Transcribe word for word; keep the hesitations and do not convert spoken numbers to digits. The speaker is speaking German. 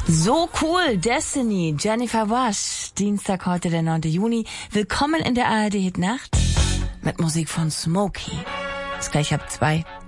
So cool, Destiny, Jennifer Rush, Dienstag heute der neunte Juni. Willkommen in der A R D Hit Nacht mit Musik von Smokey. Ist gleich ab zwei.